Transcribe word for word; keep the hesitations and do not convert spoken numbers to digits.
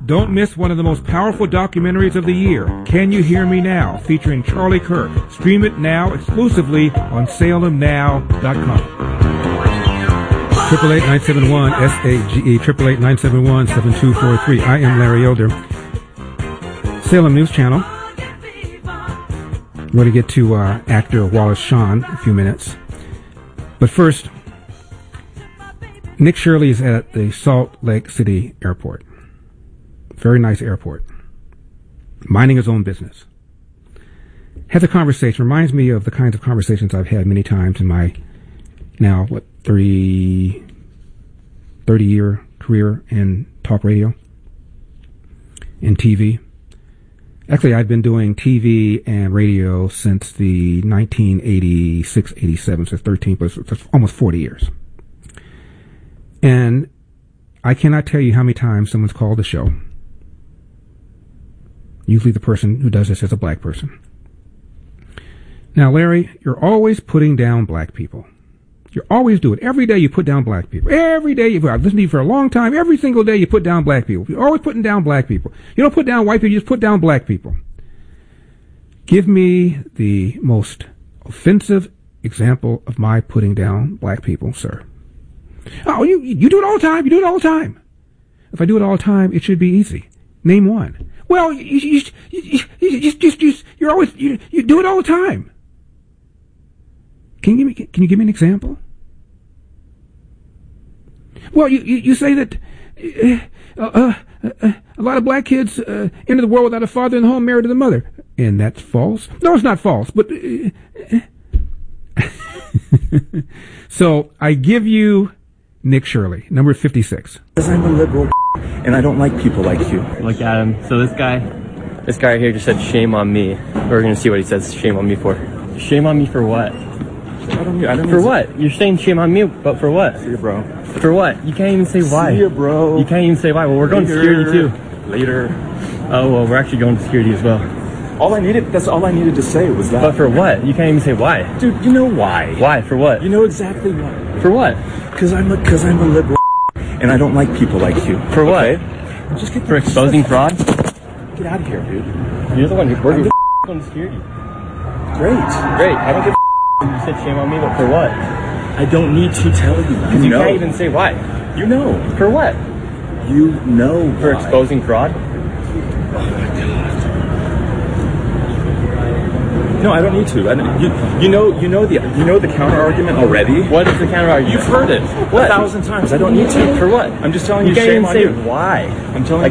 Don't miss one of the most powerful documentaries of the year, Can You Hear Me Now, featuring Charlie Kirk. Stream it now exclusively on Salem Now dot com. Triple eight nine seven one S A G E triple eight nine seven one seven two four three. I am Larry Elder. Salem News Channel. I'm going to get to uh, actor Wallace Shawn in a few minutes, but first, Nick Shirley is at the Salt Lake City Airport. Very nice airport. Minding his own business. Has a conversation. Reminds me of the kinds of conversations I've had many times in my now, what, thirty, thirty year career in talk radio and T V. Actually, I've been doing T V and radio since the nineteen eighty-six eighty-seven, so thirteen, but it's almost forty years. And I cannot tell you how many times someone's called the show. Usually the person who does this is a black person. Now, Larry, you're always putting down black people. You always do it. Every day you put down black people. Every day, you've, I've listened to you for a long time. Every single day you put down black people. You're always putting down black people. You don't put down white people, you just put down black people. Give me the most offensive example of my putting down black people, sir. Oh, you you do it all the time. You do it all the time. If I do it all the time, it should be easy. Name one. Well, you you you, you, you just just you're always you you do it all the time. Can you give me can you give me an example? Well, you you, you say that uh, uh, uh, a lot of black kids uh, enter the world without a father in the home, married to the mother, and that's false. No, it's not false, but. Uh, so I give you Nick Shirley, number fifty-six. Because I'm a liberal and I don't like people like you. Look at him. So this guy, this guy right here just said shame on me. We're going to see what he says shame on me for. Shame on me for what? I don't, I don't for what? To... You're saying shame on me, but for what? See ya, bro. For what? You can't even say why. See ya, bro. You can't even say why. Well, we're going Later. to security too. Later. Oh, well, we're actually going to security as well. All I needed, that's all I needed to say was that. But for what? You can't even say why. Dude, you know why. Why? For what? You know exactly why. For what? Because I'm a, because I'm a liberal and I don't like people like you. For what? Okay? Just get for exposing fraud? Get out of here, dude. You're the one who works on security. Great. Great. I don't give a you said shame on me, but for what? I don't need to tell you that. You, you know. can't even say why. You know. For what? You know For why. exposing fraud? Oh my god. No, I don't need to. I don't, you, you know, you know the, you know the counter argument already. What is the counter argument? You've heard it what? a thousand times. I don't need to. For what? I'm just telling you. You can't shame even on say you. why. I'm telling like,